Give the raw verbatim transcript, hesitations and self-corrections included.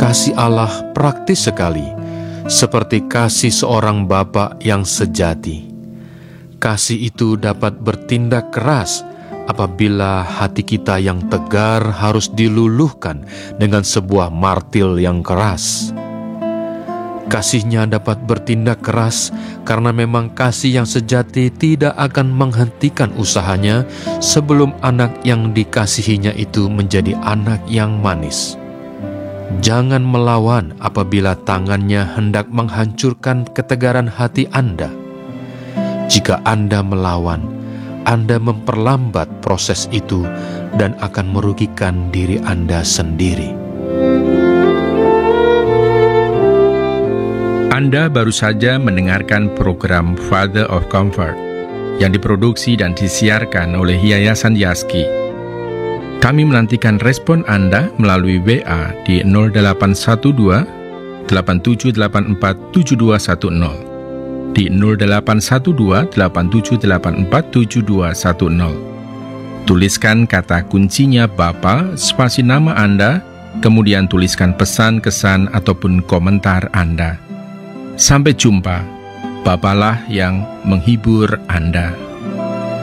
kasih Allah praktis sekali, seperti kasih seorang bapa yang sejati. Kasih itu dapat bertindak keras apabila hati kita yang tegar harus diluluhkan dengan sebuah martil yang keras. Kasihnya dapat bertindak keras karena memang kasih yang sejati tidak akan menghentikan usahanya sebelum anak yang dikasihinya itu menjadi anak yang manis. Jangan melawan apabila tangannya hendak menghancurkan ketegaran hati Anda. Jika Anda melawan, Anda memperlambat proses itu dan akan merugikan diri Anda sendiri. Anda baru saja mendengarkan program Father of Comfort yang diproduksi dan disiarkan oleh Yayasan Yaski. Kami menantikan respon Anda melalui W A di nol delapan satu dua, delapan tujuh delapan empat, tujuh dua satu nol, di nol delapan satu dua, delapan tujuh delapan empat, tujuh dua satu nol. Tuliskan kata kuncinya Bapa, spasi nama Anda, kemudian tuliskan pesan, kesan, ataupun komentar Anda. Sampai jumpa, Bapalah yang menghibur Anda.